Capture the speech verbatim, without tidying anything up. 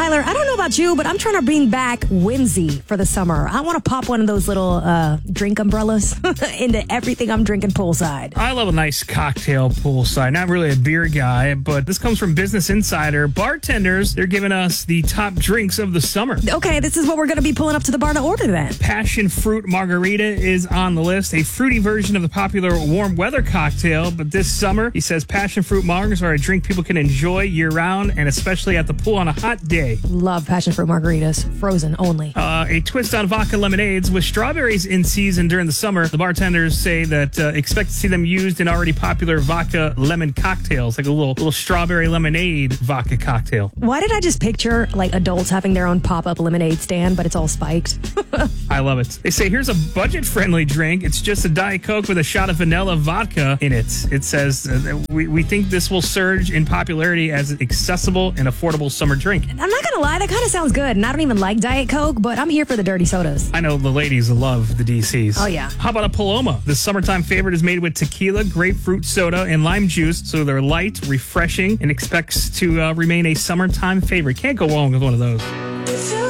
Tyler, I don't know about you, but I'm trying to bring back whimsy for the summer. I want to pop one of those little uh, drink umbrellas into everything I'm drinking poolside. I love a nice cocktail poolside. Not really a beer guy, but this comes from Business Insider. Bartenders, they're giving us the top drinks of the summer. Okay, this is what we're going to be pulling up to the bar to order then. Passion fruit margarita is on the list, a fruity version of the popular warm weather cocktail. But this summer, he says passion fruit margaritas are a drink people can enjoy year-round, and especially at the pool on a hot day. Love passion fruit margaritas, frozen only. Uh, a twist on vodka lemonades with strawberries in season during the summer. The bartenders say that uh, expect to see them used in already popular vodka lemon cocktails, like a little little strawberry lemonade vodka cocktail. Why did I just picture like adults having their own pop-up lemonade stand, but it's all spiked? I love it. They say here's a budget-friendly drink. It's just a Diet Coke with a shot of vanilla vodka in it. It says uh, we, we think this will surge in popularity as an accessible and affordable summer drink. I'm not going to lie, that kind of sounds good. And I don't even like Diet Coke, but I'm here for the dirty sodas. I know the ladies love the D Cs. Oh, yeah. How about a Paloma? The summertime favorite is made with tequila, grapefruit soda, and lime juice, so they're light, refreshing, and expects to uh, remain a summertime favorite. Can't go wrong with one of those.